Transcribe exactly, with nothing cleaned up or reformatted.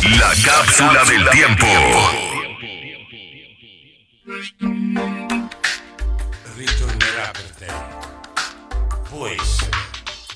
La cápsula del tiempo. Ritornerà per te. Può essere.